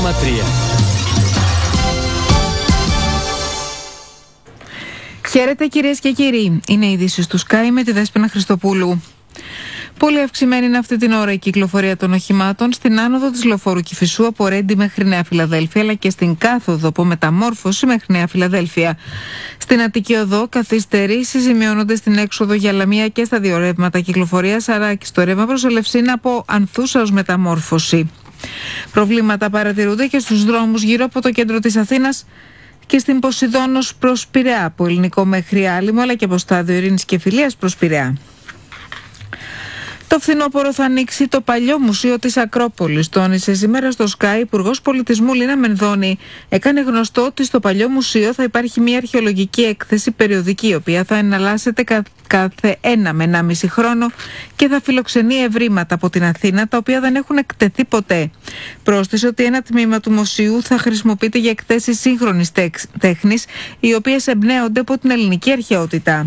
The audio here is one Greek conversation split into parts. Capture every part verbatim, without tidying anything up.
Ματρία. Χαίρετε κυρίες και κύριοι. Είναι οι ειδήσεις του Sky με τη Δέσποινα Χριστοπούλου. Πολύ αυξημένη είναι αυτή την ώρα η κυκλοφορία των οχημάτων στην άνοδο της λεωφόρου Κηφισού από Ρέντι μέχρι Νέα Φιλαδέλφια, αλλά και στην κάθοδο από Μεταμόρφωση μέχρι Νέα Φιλαδέλφια. Στην Αττική Οδό, καθυστερήσεις σημειώνονται στην έξοδο για Λαμία και στα δύο ρεύματα κυκλοφορίας, άρα και στο ρεύμα προς Ελευσίνα από Ανθούσα ως Μεταμόρφωση. Προβλήματα παρατηρούνται και στους δρόμους γύρω από το κέντρο της Αθήνας και στην Ποσειδώνος προς Πειραιά, από Ελληνικό μέχρι Άλυμο, αλλά και από Στάδιο Ειρήνης και Φιλίας προς Πειραιά. Το φθινόπωρο θα ανοίξει το παλιό μουσείο της Ακρόπολης, τόνισε σήμερα στο Sky Υπουργός Πολιτισμού Λίνα Μενδώνη. Έκανε γνωστό ότι στο παλιό μουσείο θα υπάρχει μια αρχαιολογική έκθεση περιοδική, η οποία θα εναλλάσσεται κα, κάθε ένα με ενάμιση χρόνο και θα φιλοξενεί ευρήματα από την Αθήνα, τα οποία δεν έχουν εκτεθεί ποτέ. Πρόσθεσε ότι ένα τμήμα του μουσείου θα χρησιμοποιείται για εκθέσεις σύγχρονης τέχνης, οι οποίες εμπνέονται από την ελληνική αρχαιότητα.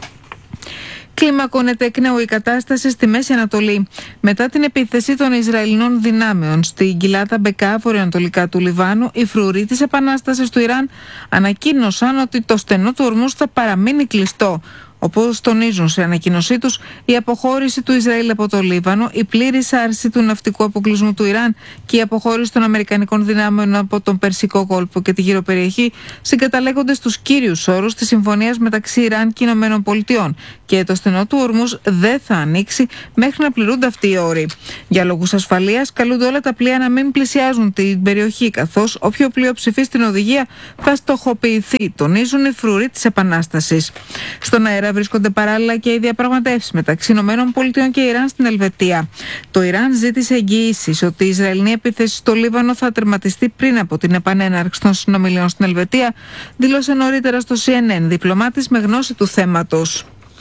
Κλιμακώνεται εκ νέου η κατάσταση στη Μέση Ανατολή. Μετά την επίθεση των Ισραηλινών δυνάμεων στην κοιλάδα Μπεκά, βορειοανατολικά του Λιβάνου, οι φρουροί της Επανάστασης του Ιράν ανακοίνωσαν ότι το στενό του Ορμούζ θα παραμείνει κλειστό. Όπως τονίζουν σε ανακοίνωσή τους, η αποχώρηση του Ισραήλ από το Λίβανο, η πλήρης άρση του ναυτικού αποκλεισμού του Ιράν και η αποχώρηση των Αμερικανικών δυνάμεων από τον Περσικό κόλπο και τη γύρω περιοχή συγκαταλέγονται στους κύριους όρους της συμφωνίας μεταξύ Ιράν και Ηνωμένων Πολιτειών, και το στενό του Ορμούζ δεν θα ανοίξει μέχρι να πληρούνται αυτοί οι όροι. Για λόγους ασφαλείας, καλούνται όλα τα πλοία να μην πλησιάζουν την περιοχή, καθώς όποιο πλοίο ψηφίσει την οδηγία θα στοχοποιηθεί, τονίζουν οι φρουροί της Επανάστασης. Στον αέρα βρίσκονται παράλληλα και οι διαπραγματεύσεις μεταξύ Ηνωμένων Πολιτειών και Ιράν στην Ελβετία. Το Ιράν ζήτησε εγγυήσεις ότι η Ισραηλινή επίθεση στο Λίβανο θα τερματιστεί πριν από την επανέναρξη των συνομιλιών στην Ελβετία, δήλωσε νωρίτερα στο σι εν εν διπλωμάτης με γνώση του θέματος.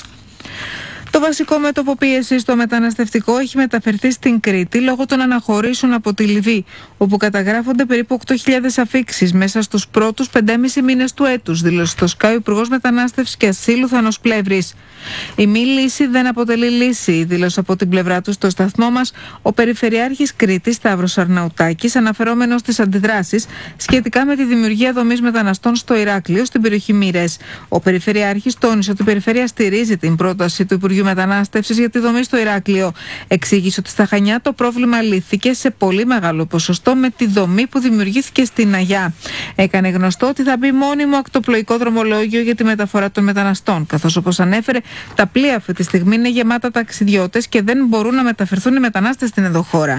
Το βασικό μέτωπο πίεσης στο μεταναστευτικό έχει μεταφερθεί στην Κρήτη λόγω των αναχωρήσεων από τη Λιβύη, όπου καταγράφονται περίπου οκτώ χιλιάδες αφίξεις μέσα στους πρώτους πεντέμισι μήνες του έτους, δήλωσε στο Sky ο Υπουργός Μετανάστευσης και Ασύλου Θανός Πλεύρης. Η μη λύση δεν αποτελεί λύση, δήλωσε από την πλευρά του στο σταθμό μας ο Περιφερειάρχης Κρήτης Σταύρος Αρναουτάκης, αναφερόμενος στις αντιδράσεις σχετικά με τη δημιουργία δομής μεταναστών στο Ηράκλειο, στην περιοχή Μοίρες. Ο Περιφερειάρχης τόνισε ότι η Περιφέρεια στηρίζει την πρόταση του Υπουργείου Μετανάστευσης για τη δομή στο Ηράκλειο. Εξήγησε ότι στα Χανιά το πρόβλημα λύθηκε σε πολύ μεγάλο ποσοστό με τη δομή που δημιουργήθηκε στην Αγιά. Έκανε γνωστό ότι θα μπει μόνιμο ακτοπλοϊκό δρομολόγιο για τη μεταφορά των μεταναστών, καθώς, όπως ανέφερε, τα πλοία αυτή τη στιγμή είναι γεμάτα ταξιδιώτες και δεν μπορούν να μεταφερθούν οι μετανάστες στην ενδοχώρα.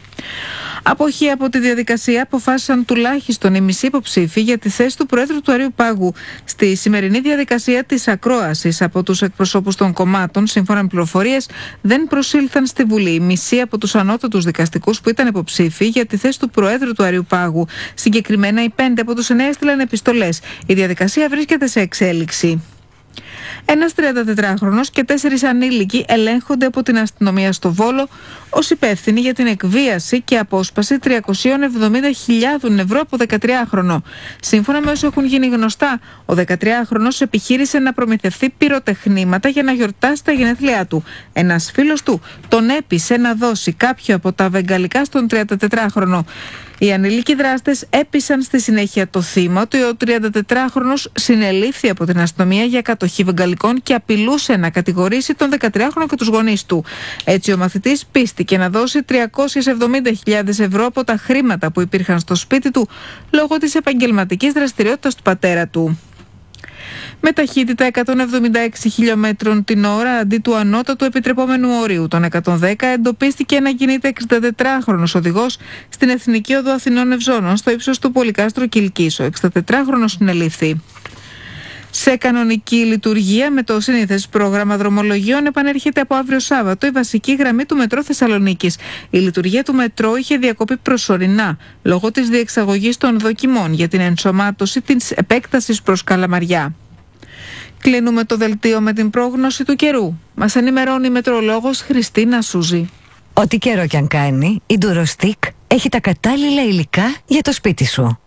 Αποχή από τη διαδικασία αποφάσισαν τουλάχιστον οι μισοί υποψήφοι για τη θέση του Προέδρου του Αριουπάγου στη σημερινή διαδικασία της ακρόασης από τους εκπροσώπους των κομμάτων. Σύμφωνα με πληροφορίες, δεν προσήλθαν στη Βουλή οι μισοί από τους ανώτατους δικαστικούς που ήταν υποψήφοι για τη θέση του Προέδρου του Αριουπάγου. Συγκεκριμένα, οι πέντε από τους εννέα έστειλαν επιστολές. Η διαδικασία βρίσκεται σε εξέλιξη. Ένας τριαντατετράχρονος και τέσσερις ανήλικοι ελέγχονται από την αστυνομία στο Βόλο ως υπεύθυνοι για την εκβίαση και απόσπαση τριακόσιες εβδομήντα χιλιάδες ευρώ από δεκατριάχρονο. Σύμφωνα με όσο έχουν γίνει γνωστά, ο δεκατριάχρονος επιχείρησε να προμηθευτεί πυροτεχνήματα για να γιορτάσει τα γενέθλιά του. Ένας φίλος του τον έπεισε να δώσει κάποιο από τα βεγγαλικά στον τριαντατετράχρονο. Οι ανηλίκοι δράστες έπεισαν στη συνέχεια το θύμα ότι ο τριαντατετράχρονος συνελήφθη από την αστυνομία για κατοχή βεγγαλικών και απειλούσε να κατηγορήσει τον δεκατριάχρονο και τους γονείς του. Έτσι, ο μαθητής πίστηκε να δώσει τριακόσιες εβδομήντα χιλιάδες ευρώ από τα χρήματα που υπήρχαν στο σπίτι του λόγω της επαγγελματικής δραστηριότητας του πατέρα του. Με ταχύτητα εκατόν εβδομήντα έξι χιλιόμετρων την ώρα αντί του ανώτατου επιτρεπόμενου ορίου των εκατόν δέκα, εντοπίστηκε να κινείται εξηντατετράχρονος οδηγός στην Εθνική Οδό Αθηνών Ευζώνων στο ύψος του Πολυκάστρου Κιλκής. Ο εξηντατετράχρονος συνελήφθη. Σε κανονική λειτουργία με το σύνηθες πρόγραμμα δρομολογίων επανέρχεται από αύριο Σάββατο η βασική γραμμή του Μετρό Θεσσαλονίκης. Η λειτουργία του Μετρό είχε διακοπεί προσωρινά λόγω της διεξαγωγής των δοκιμών για την ενσωμάτωση της επέκτασης προς Καλαμαριά. Κλείνουμε το δελτίο με την πρόγνωση του καιρού. Μας ενημερώνει η μετεωρολόγος Χριστίνα Σούζη. Ό,τι καιρό κι αν κάνει, η Durostec έχει τα κατάλληλα υλικά για το σπίτι σου.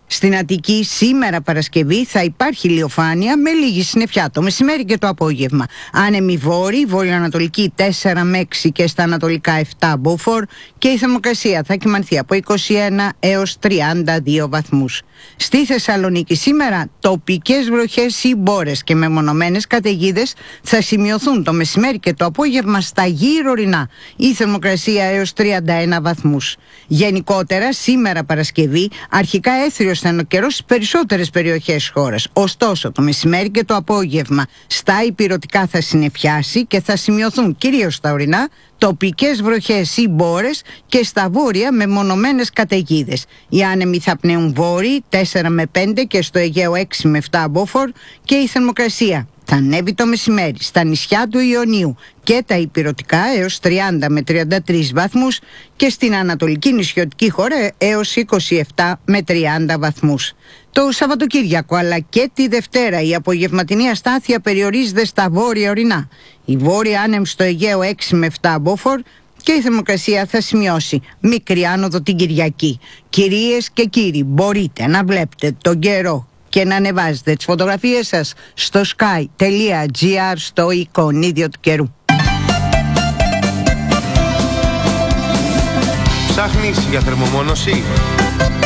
Στην Αττική σήμερα Παρασκευή θα υπάρχει ηλιοφάνεια με λίγη συννεφιά το μεσημέρι και το απόγευμα. Άνεμη βόρειη, βορειοανατολική τέσσερα με έξι και στα ανατολικά επτά μποφόρ και η θερμοκρασία θα κυμανθεί από είκοσι ένα έως τριάντα δύο βαθμούς. Στη Θεσσαλονίκη σήμερα τοπικές βροχές ή μπόρες και μεμονωμένες καταιγίδες θα σημειωθούν το μεσημέρι και το απόγευμα στα γύρω ορεινά. Η θερμοκρασία έως τριάντα ένα βαθμούς. Γενικότερα σήμερα Παρασκευή αρχικά έθριος θα είναι ο καιρός στις περισσότερες περιοχές χώρας. Ωστόσο το μεσημέρι και το απόγευμα στα ηπειρωτικά θα συννεφιάσει και θα σημειωθούν κυρίως στα ορεινά τοπικές βροχές ή μπόρες και στα βόρεια με μονομένες καταιγίδες. Οι άνεμοι θα πνέουν βόρειοι τέσσερα με πέντε και στο Αιγαίο έξι με επτά μποφόρ και η θερμοκρασία θα ανέβει το μεσημέρι στα νησιά του Ιωνίου και τα ηπειρωτικά έως τριάντα με τριάντα τρεις βαθμούς και στην ανατολική νησιωτική χώρα έως είκοσι επτά με τριάντα βαθμούς. Το Σαββατοκύριακο αλλά και τη Δευτέρα η απογευματινή αστάθεια περιορίζεται στα βόρεια ορεινά. Η βόρεια άνεμη στο Αιγαίο έξι με επτά μποφόρ και η θερμοκρασία θα σημειώσει μικρή άνοδο την Κυριακή. Κυρίες και κύριοι, μπορείτε να βλέπετε τον καιρό και να ανεβάζετε τις φωτογραφίες σας στο sky.gr στο εικονίδιο του καιρού. Ψάχνεις για θερμομόνωση?